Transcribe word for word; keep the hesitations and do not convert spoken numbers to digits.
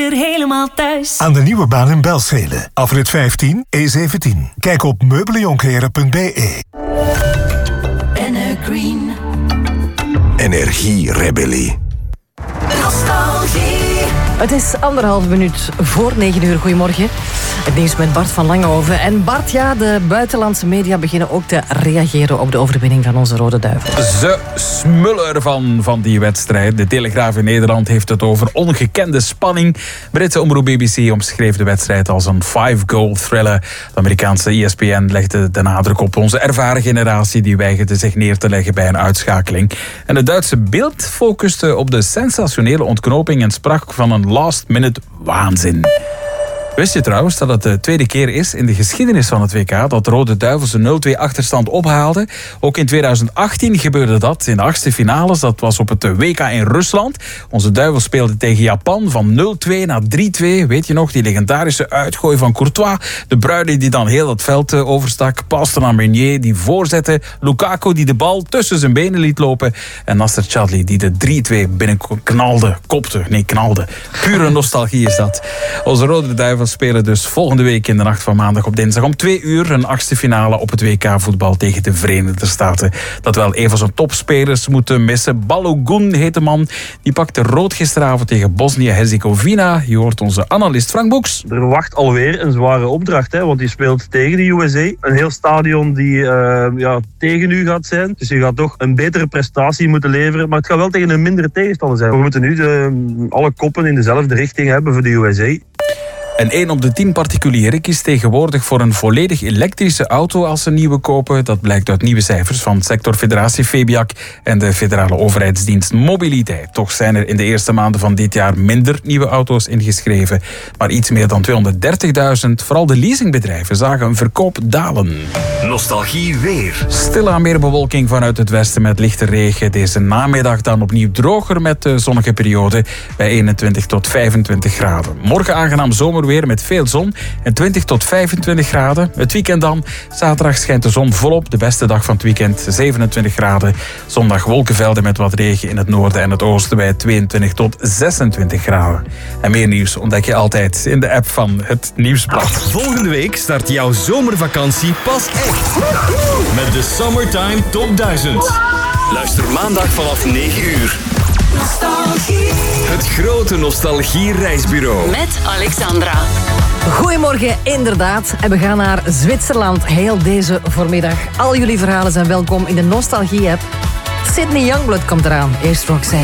Helemaal thuis. Aan de nieuwe baan in Belschelen. Afrit vijftien, E zeventien. Kijk op meubeljonkeren punt b e. Green. Energierebellie. Nostalgie. Het is anderhalf minuut voor negen uur. Goedemorgen. Het nieuws met Bart van Langenhoven. En Bart, ja, de buitenlandse media beginnen ook te reageren op de overwinning van onze Rode Duivels. Ze smullen ervan, van die wedstrijd. De Telegraaf in Nederland heeft het over ongekende spanning. Britse omroep B B C omschreef de wedstrijd als een five-goal thriller. De Amerikaanse E S P N legde de nadruk op onze ervaren generatie die weigerde zich neer te leggen bij een uitschakeling. En het Duitse Bild focuste op de sensationele ontknoping en sprak van een last-minute waanzin. Wist je trouwens dat het de tweede keer is in de geschiedenis van het W K dat de Rode Duivels een nul twee achterstand ophaalden? Ook in tweeduizend achttien gebeurde dat in de achtste finales. Dat was op het W K in Rusland. Onze Duivels speelden tegen Japan van nul twee naar drie twee. Weet je nog, die legendarische uitgooi van Courtois. De Bruyne die dan heel het veld overstak. Paste naar Meunier die voorzette. Lukaku die de bal tussen zijn benen liet lopen. En Nasser Chadli die de drie twee binnenknalde. Kopte, nee knalde. Pure nostalgie is dat. Onze Rode Duivels spelen dus volgende week in de nacht van maandag op dinsdag om twee uur een achtste finale op het W K-voetbal tegen de Verenigde Staten. Dat wel een van zijn topspelers moeten missen. Balogun heet de man. Die pakte rood gisteravond tegen Bosnië-Herzegovina. Je hoort onze analist Frank Boeks. Er wacht alweer een zware opdracht, hè, want die speelt tegen de U S A. Een heel stadion die uh, ja, tegen u gaat zijn. Dus je gaat toch een betere prestatie moeten leveren. Maar het gaat wel tegen een mindere tegenstander zijn. We moeten nu de, alle koppen in dezelfde richting hebben voor de U S A. En één op de tien particulieren kiest tegenwoordig voor een volledig elektrische auto als ze nieuwe kopen. Dat blijkt uit nieuwe cijfers van sectorfederatie Febiak en de federale overheidsdienst Mobiliteit. Toch zijn er in de eerste maanden van dit jaar minder nieuwe auto's ingeschreven. Maar iets meer dan tweehonderddertigduizend. Vooral de leasingbedrijven zagen een verkoop dalen. Nostalgie weer. Stilaan meer bewolking vanuit het westen met lichte regen. Deze namiddag dan opnieuw droger met de zonnige periode bij eenentwintig tot vijfentwintig graden. Morgen aangenaam zomerweer met veel zon en twintig tot vijfentwintig graden. Het weekend dan. Zaterdag schijnt de zon volop. De beste dag van het weekend, zevenentwintig graden. Zondag wolkenvelden met wat regen in het noorden en het oosten bij tweeëntwintig tot zesentwintig graden. En meer nieuws ontdek je altijd in de app van het Nieuwsblad. Volgende week start jouw zomervakantie pas echt. Met de Summertime Top duizend. Luister maandag vanaf negen uur. Nostalgie. Het grote nostalgie-reisbureau. Met Alexandra. Goedemorgen, inderdaad. En we gaan naar Zwitserland heel deze voormiddag. Al jullie verhalen zijn welkom in de Nostalgie-app. Sydney Youngblood komt eraan. Eerst Roxanne.